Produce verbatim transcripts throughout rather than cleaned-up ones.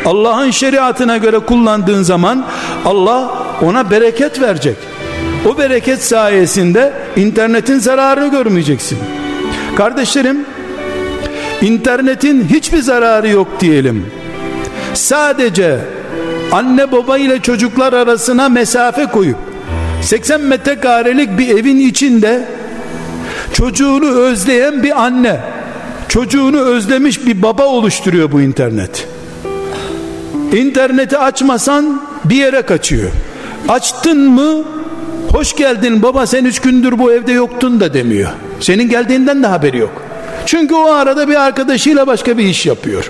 Allah'ın şeriatına göre kullandığın zaman Allah ona bereket verecek. O bereket sayesinde internetin zararını görmeyeceksin. Kardeşlerim, internetin hiçbir zararı yok diyelim. Sadece anne baba ile çocuklar arasına mesafe koyup seksen metrekarelik bir evin içinde çocuğunu özleyen bir anne, çocuğunu özlemiş bir baba oluşturuyor bu internet. İnterneti açmasan bir yere kaçıyor. Açtın mı, hoş geldin baba, sen üç gündür bu evde yoktun da demiyor. Senin geldiğinden de haberi yok. Çünkü o arada bir arkadaşıyla başka bir iş yapıyor.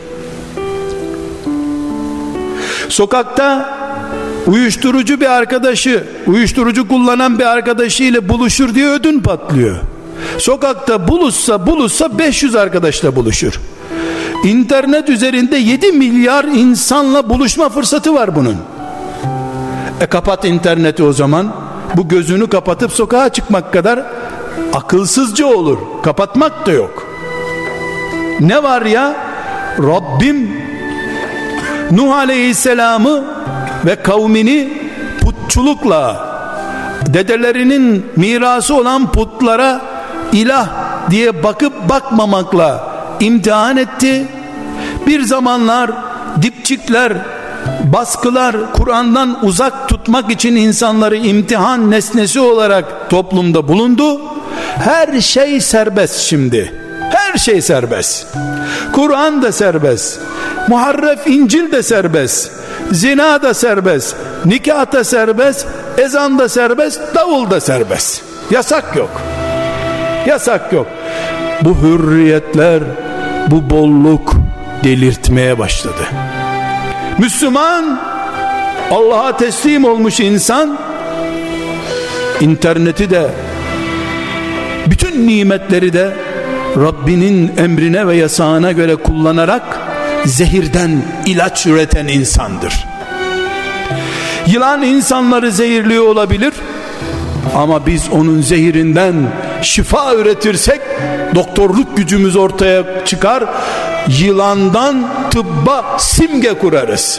Sokakta uyuşturucu bir arkadaşı, uyuşturucu kullanan bir arkadaşıyla buluşur diye ödün patlıyor. Sokakta buluşsa buluşsa beş yüz arkadaşla buluşur. İnternet üzerinde yedi milyar insanla buluşma fırsatı var bunun. E kapat interneti o zaman. Bu gözünü kapatıp sokağa çıkmak kadar akılsızca olur. Kapatmak da yok. Ne var ya? Rabbim Nuh Aleyhisselam'ı ve kavmini putçulukla, dedelerinin mirası olan putlara ilah diye bakıp bakmamakla imtihan etti. Bir zamanlar dipçikler, baskılar, Kur'an'dan uzak tutmak için insanları imtihan nesnesi olarak toplumda bulundu. Her şey serbest şimdi. Her şey serbest. Kur'an da serbest. Muharref İncil de serbest. Zina da serbest. Nikah da serbest. Ezan da serbest. Davul da serbest. Yasak yok. Yasak yok. Bu hürriyetler, bu bolluk delirtmeye başladı. Müslüman, Allah'a teslim olmuş insan, interneti de, bütün nimetleri de Rabbinin emrine ve yasağına göre kullanarak zehirden ilaç üreten insandır. Yılan insanları zehirliyor olabilir ama biz onun zehirinden şifa üretirsek doktorluk gücümüz ortaya çıkar, yılandan tıbba simge kurarız.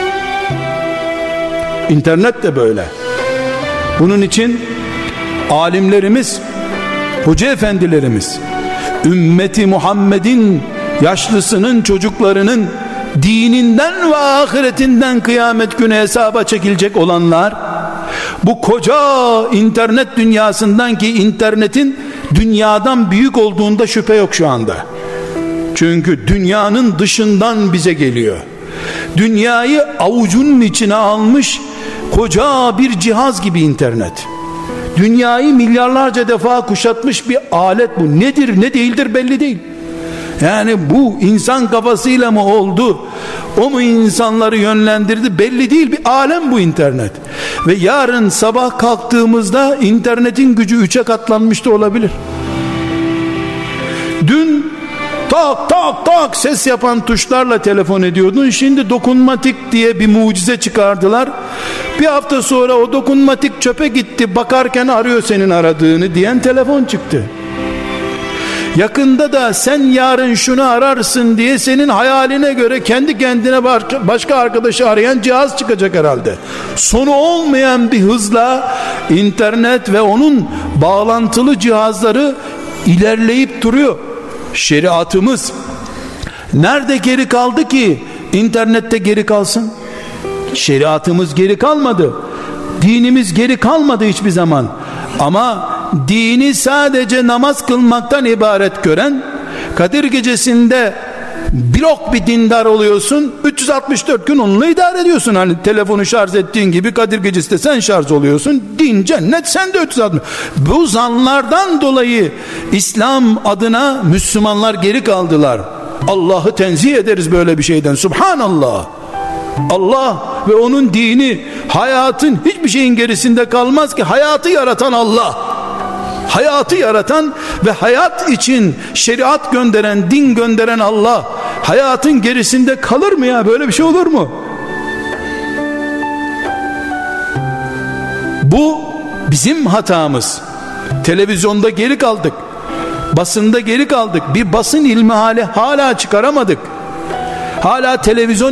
İnternet de böyle. Bunun için alimlerimiz, hoca efendilerimiz, ümmeti Muhammed'in yaşlısının, çocuklarının dininden ve ahiretinden kıyamet günü hesaba çekilecek olanlar, bu koca internet dünyasından, ki internetin dünyadan büyük olduğunda şüphe yok şu anda. Çünkü dünyanın dışından bize geliyor. Dünyayı avucunun içine almış koca bir cihaz gibi internet. Dünyayı milyarlarca defa kuşatmış bir alet bu. Nedir ne değildir belli değil. Yani bu insan kafasıyla mı oldu, o mu insanları yönlendirdi belli değil, bir alem bu internet. Ve yarın sabah kalktığımızda internetin gücü üçe katlanmış da olabilir. Dün tak tak tak ses yapan tuşlarla telefon ediyordun, şimdi dokunmatik diye bir mucize çıkardılar. Bir hafta sonra o dokunmatik çöpe gitti, bakarken arıyor senin aradığını diyen telefon çıktı. Yakında da sen yarın şunu ararsın diye senin hayaline göre kendi kendine başka arkadaşı arayan cihaz çıkacak herhalde. Sonu olmayan bir hızla internet ve onun bağlantılı cihazları ilerleyip duruyor. Şeriatımız nerede geri kaldı ki internette geri kalsın? Şeriatımız geri kalmadı. Dinimiz geri kalmadı hiçbir zaman. Ama dini sadece namaz kılmaktan ibaret gören, Kadir gecesinde blok bir dindar oluyorsun, üç yüz altmış dört gün onunla idare ediyorsun. Hani telefonu şarj ettiğin gibi Kadir gecesinde sen şarj oluyorsun, din cennet, sen de üç yüz altmış. Bu zanlardan dolayı İslam adına Müslümanlar geri kaldılar. Allah'ı tenzih ederiz böyle bir şeyden. Subhanallah. Allah ve onun dini hayatın hiçbir şeyin gerisinde kalmaz ki. Hayatı yaratan Allah, hayatı yaratan ve hayat için şeriat gönderen, din gönderen Allah hayatın gerisinde kalır mı ya? Böyle bir şey olur mu? Bu bizim hatamız. Televizyonda geri kaldık, basında geri kaldık, bir basın ilmihali hala çıkaramadık, hala televizyon